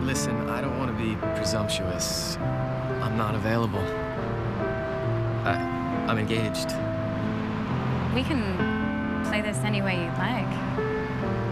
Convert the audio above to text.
Listen, I don't want to be presumptuous. I'm not available. I'm engaged. We can play this any way you'd like.